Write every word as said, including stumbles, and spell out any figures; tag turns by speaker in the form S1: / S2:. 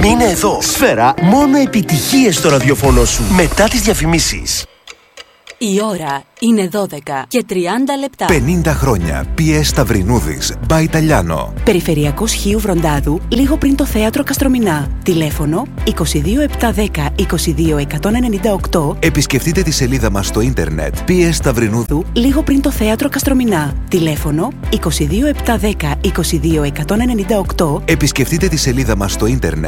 S1: Μείνε εδώ. Σφαίρα, μόνο επιτυχίες στο ραδιοφωνό σου. Μετά τις διαφημίσεις.
S2: Η ώρα είναι δώδεκα και τριάντα λεπτά.
S3: πενήντα χρόνια. Πι ες Σταυρινούδης. Μπα Ιταλιάνο.
S2: Περιφερειακός Χίου Βροντάδου, λίγο πριν το θέατρο Καστρομηνά. Τηλέφωνο είκοσι δύο επτακόσια δέκα είκοσι δύο εκατόν ενενήντα οκτώ.
S3: Επισκεφτείτε τη σελίδα μας στο ίντερνετ πι ες Σταυρινούδου,
S2: λίγο πριν το θέατρο Καστρομηνά. Τηλέφωνο είκοσι δύο επτακόσια δέκα είκοσι δύο εκατόν ενενήντα οκτώ.
S3: Επισκεφτείτε τη σελίδα μας στο ίντερνετ